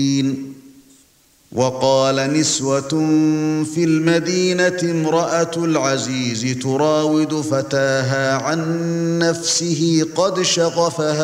وقال نسوة في المدينة امرأة العزيز تراود فتاها عن نفسه قد شغفها